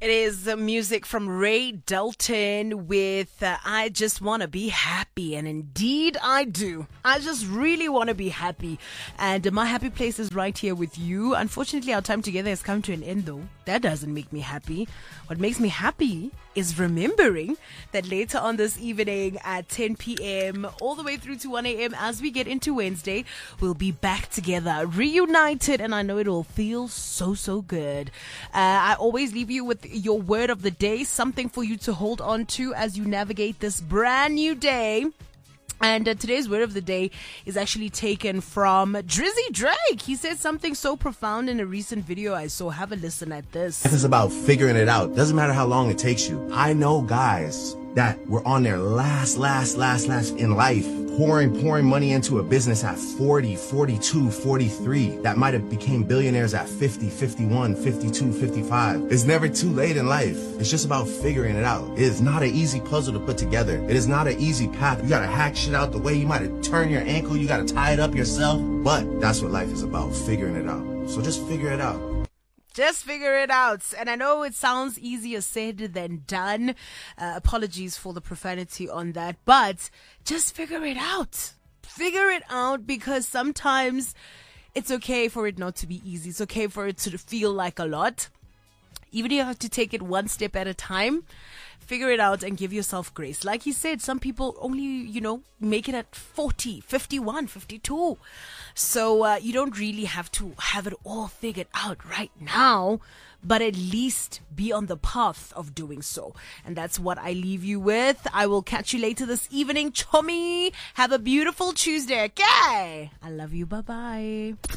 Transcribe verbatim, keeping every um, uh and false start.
It is uh, music from Ray Dalton with uh, I Just Want to Be Happy. And indeed I do. I just really want to be happy. And uh, my happy place is right here with you. Unfortunately, our time together has come to an end though. That doesn't make me happy. What makes me happy is remembering that later on this evening at ten p.m. all the way through to one a.m. as we get into Wednesday, we'll be back together, reunited, and I know it will feel so, so good. Uh, I always leave you with your word of the day, something for you to hold on to as you navigate this brand new day. And uh, today's word of the day is actually taken from Drizzy Drake. He said something so profound in a recent video I saw. Have a listen at this. It's about figuring it out. Doesn't matter how long it takes you. I know guys that were on their last, last, last, last in life, pouring, pouring money into a business at forty, forty-two, forty-three, that might have became billionaires at fifty, fifty-one, fifty-two, fifty-five. It's never too late in life. It's just about figuring it out. It is not an easy puzzle to put together. It is not an easy path. You gotta hack shit out the way. You might have turned your ankle. You gotta tie it up yourself. But that's what life is about, figuring it out. So just figure it out. Just figure it out. And I know it sounds easier said than done. Uh, apologies for the profanity on that. But just figure it out. Figure it out, because sometimes it's okay for it not to be easy. It's okay for it to feel like a lot. Even if you have to take it one step at a time, figure it out and give yourself grace. Like he said, some people only, you know, make it at forty, fifty-one, fifty-two. So uh, you don't really have to have it all figured out right now, but at least be on the path of doing so. And that's what I leave you with. I will catch you later this evening, Chommy. Have a beautiful Tuesday, okay? I love you. Bye-bye.